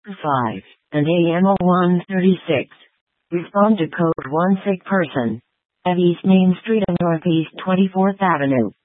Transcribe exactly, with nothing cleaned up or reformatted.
five, and A M one thirty-six. Respond to code one sick person. At East Main Street and Northeast twenty-fourth Avenue.